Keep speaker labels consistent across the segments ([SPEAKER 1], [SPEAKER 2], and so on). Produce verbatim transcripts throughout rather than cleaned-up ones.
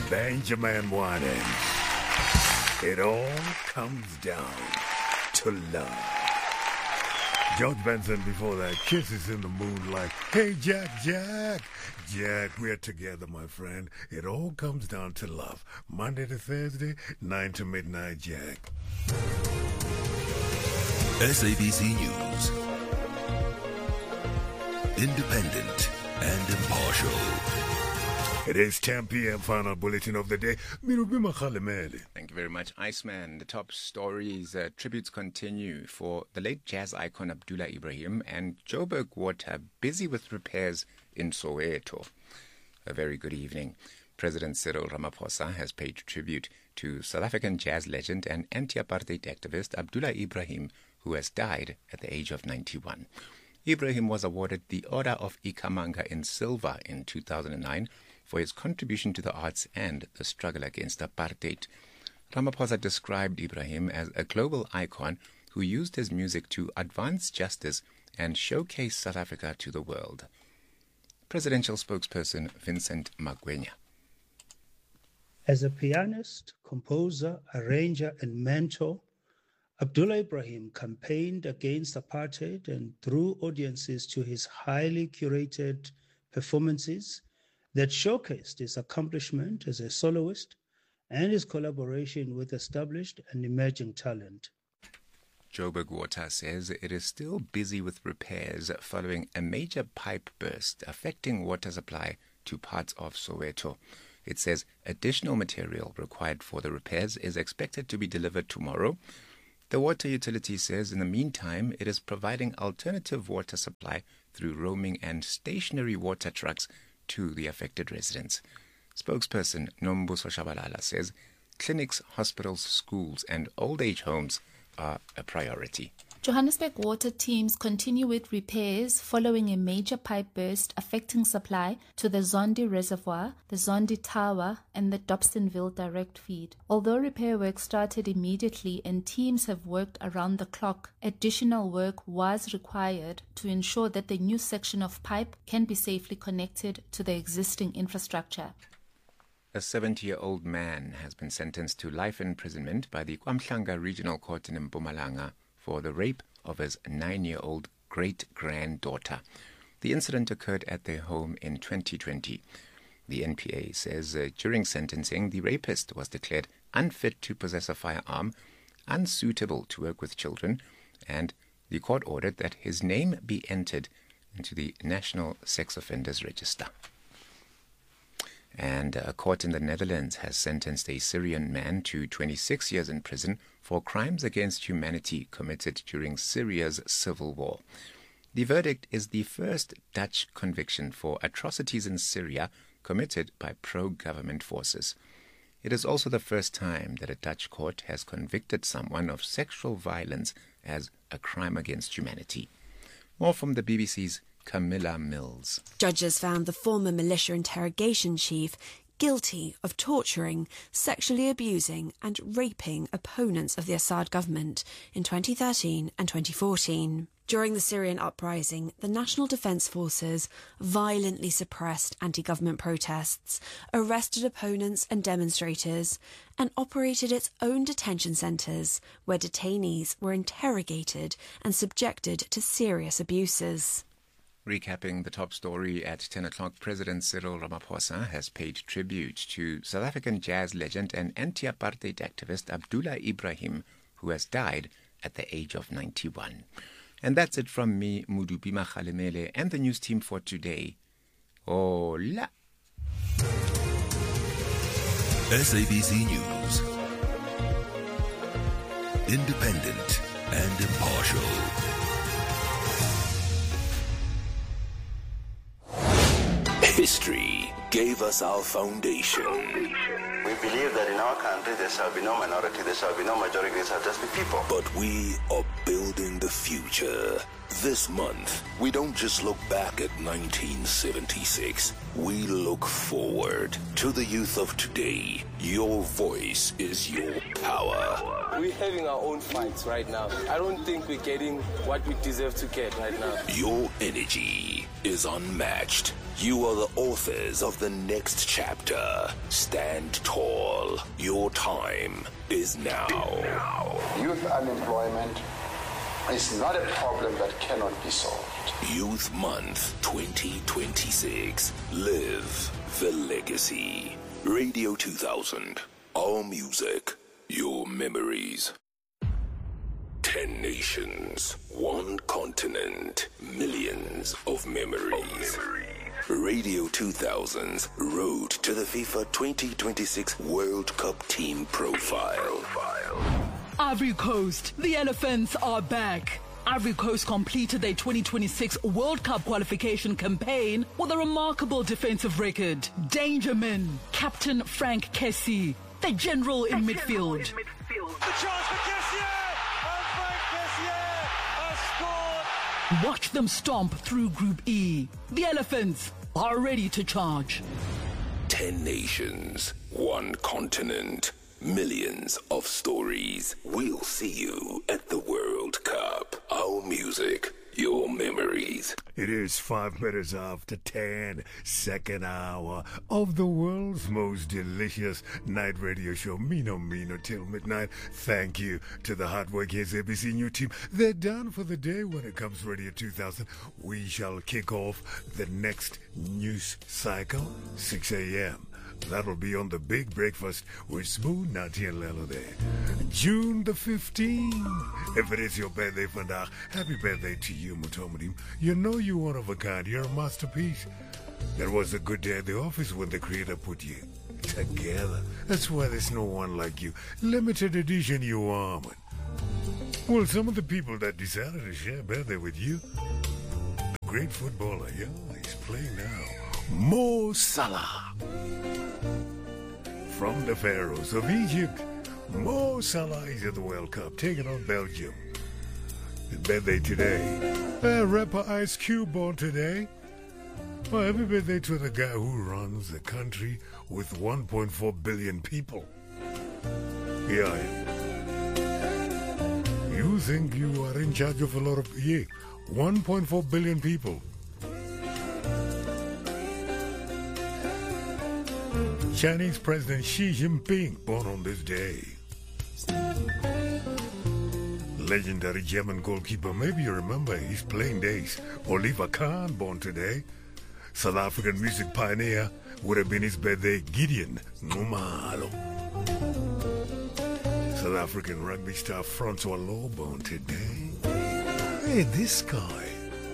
[SPEAKER 1] Benjamin Warden. It all comes down to love. George Benson before that, Kisses in the Moonlight. Hey, Jack, Jack. Jack, we're together, my friend. It all comes down to love. Monday to Thursday, nine to midnight, Jack.
[SPEAKER 2] S A B C News. Independent and impartial.
[SPEAKER 1] It is ten p.m. Final bulletin of the day.
[SPEAKER 3] Thank you very much, Iceman. The top stories, uh, tributes continue for the late jazz icon Abdullah Ibrahim and Joburg Water busy with repairs in Soweto. A very good evening. President Cyril Ramaphosa has paid tribute to South African jazz legend and anti-apartheid activist Abdullah Ibrahim, who has died at the age of ninety-one. Ibrahim was awarded the Order of Ikhamanga in silver in two thousand nine for his contribution to the arts and the struggle against apartheid. Ramaphosa described Ibrahim as a global icon who used his music to advance justice and showcase South Africa to the world. Presidential spokesperson Vincent Magwenya.
[SPEAKER 4] As a pianist, composer, arranger, and mentor, Abdullah Ibrahim campaigned against apartheid and drew audiences to his highly curated performances that showcased his accomplishment as a soloist and his collaboration with established and emerging talent.
[SPEAKER 3] Joburg Water says it is still busy with repairs following a major pipe burst affecting water supply to parts of Soweto. It says additional material required for the repairs is expected to be delivered tomorrow. The water utility says in the meantime it is providing alternative water supply through roaming and stationary water trucks to the affected residents. Spokesperson Nombuso Shabalala says clinics, hospitals, schools and old age homes are a priority.
[SPEAKER 5] Johannesburg water teams continue with repairs following a major pipe burst affecting supply to the Zondi Reservoir, the Zondi Tower and the Dobsonville direct feed. Although repair work started immediately and teams have worked around the clock, additional work was required to ensure that the new section of pipe can be safely connected to the existing infrastructure.
[SPEAKER 3] A seventy-year-old man has been sentenced to life imprisonment by the KwaMhlanga Regional Court in Mpumalanga for the rape of his nine-year-old great-granddaughter. The incident occurred at their home in twenty twenty. The N P A says uh, during sentencing, the rapist was declared unfit to possess a firearm, unsuitable to work with children, and the court ordered that his name be entered into the National Sex Offenders Register. And a court in the Netherlands has sentenced a Syrian man to twenty-six years in prison for crimes against humanity committed during Syria's civil war. The verdict is the first Dutch conviction for atrocities in Syria committed by pro-government forces. It is also the first time that a Dutch court has convicted someone of sexual violence as a crime against humanity. More from the B B C's Camilla Mills.
[SPEAKER 6] Judges found the former militia interrogation chief guilty of torturing, sexually abusing and raping opponents of the Assad government in twenty thirteen and twenty fourteen. During the Syrian uprising, the National Defence Forces violently suppressed anti-government protests, arrested opponents and demonstrators, and operated its own detention centres where detainees were interrogated and subjected to serious abuses.
[SPEAKER 3] Recapping the top story at ten o'clock, President Cyril Ramaphosa has paid tribute to South African jazz legend and anti-apartheid activist Abdullah Ibrahim, who has died at the age of ninety-one. And that's it from me, Mudupi Makhalemele, and the news team for today. Hola!
[SPEAKER 2] S A B C News. Independent and impartial. History gave us our foundation.
[SPEAKER 7] We believe that in our country there shall be no minority, there shall be no majority, there shall just be people.
[SPEAKER 2] But we are building the future. This month, we don't just look back at nineteen seventy-six. We look forward to the youth of today. Your voice is your power.
[SPEAKER 8] We're having our own fights right now. I don't think we're getting what we deserve to get right now.
[SPEAKER 2] Your energy is unmatched. You are the authors of the next chapter. Stand tall. Your time is now.
[SPEAKER 8] Youth unemployment is not a problem that cannot be solved.
[SPEAKER 2] Youth Month twenty twenty-six. Live the legacy. Radio two thousand. Our music, your memories. Ten nations, one continent, millions of memories. Radio two thousand's Road to the FIFA twenty twenty-six World Cup Team Profile.
[SPEAKER 9] Ivory Coast, the Elephants are back. Ivory Coast completed their twenty twenty-six World Cup qualification campaign with a remarkable defensive record. Dangerman, Captain Frank Kessie, the general in
[SPEAKER 10] the
[SPEAKER 9] midfield.
[SPEAKER 10] General in midfield. The chance for Kessie! And Frank Kessie has scored!
[SPEAKER 9] Watch them stomp through Group E. The Elephants are ready to charge.
[SPEAKER 2] Ten nations, one continent, millions of stories. We'll see you at the World Cup. Our music, your memories.
[SPEAKER 1] It is five minutes after ten, second hour of the world's most delicious night radio show, Mino Mino till midnight. Thank you to the hardworking S A B C New team. They're done for the day when it comes to Radio two thousand. We shall kick off the next news cycle, six a.m. That'll be on the Big Breakfast with Smooth Nati and Lelo there. June the fifteenth. If it is your birthday, vandaag, happy birthday to you, Mutomadim. You know you're one of a kind. You're a masterpiece. There was a good day at the office when the creator put you together. That's why there's no one like you. Limited edition you are, man. Well, some of the people that decided to share birthday with you, the great footballer, yeah, he's playing now. Mo Salah. From the Pharaohs of Egypt, Mo Salah is at the World Cup, taking on Belgium. His birthday today. Uh, rapper Ice Cube born today. Well, happy birthday to the guy who runs the country with one point four billion people. Yeah. You think you are in charge of a lot of... Yeah, one point four billion people. Chinese President Xi Jinping, born on this day. Legendary German goalkeeper, maybe you remember his playing days. Oliver Kahn, born today. South African music pioneer, would have been his birthday, Gideon Numalo. South African rugby star Francois Loh, born today. Hey, this guy.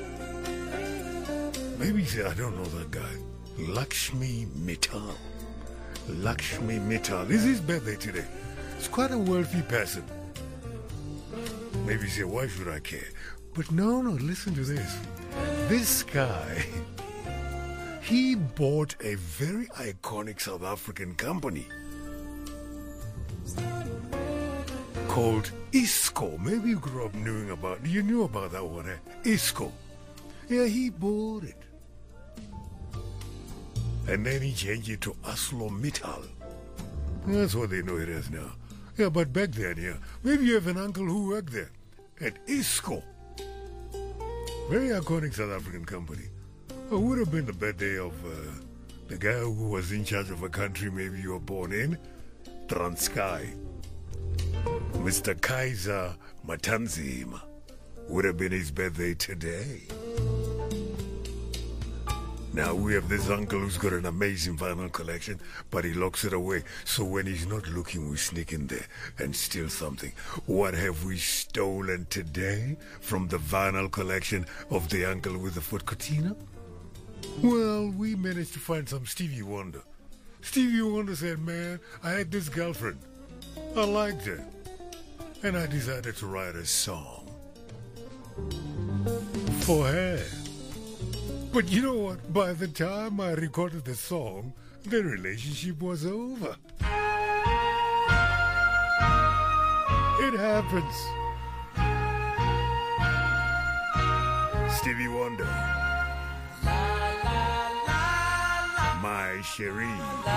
[SPEAKER 1] Maybe, I don't know that guy. Lakshmi Mittal. Lakshmi Mittal. It's his birthday today. He's quite a wealthy person. Maybe you say, why should I care? But no, no, listen to this. This guy, he bought a very iconic South African company called Isco. Maybe you grew up knowing about, you knew about that one, eh? Isco. Yeah, he bought it. And then he changed it to ArcelorMittal. That's what they know it as now. Yeah, but back then, yeah, maybe you have an uncle who worked there at Isco. Very iconic South African company. It would have been the birthday of uh, the guy who was in charge of a country maybe you were born in, Transkei. Mister Kaiser Matanzima. Would have been his birthday today. Now, we have this uncle who's got an amazing vinyl collection, but he locks it away. So when he's not looking, we sneak in there and steal something. What have we stolen today from the vinyl collection of the uncle with the foot cortina? Well, we managed to find some Stevie Wonder. Stevie Wonder said, man, I had this girlfriend. I liked her. And I decided to write a song for her. But you know what? By the time I recorded the song, the relationship was over. It happens. Stevie Wonder. My Cherie.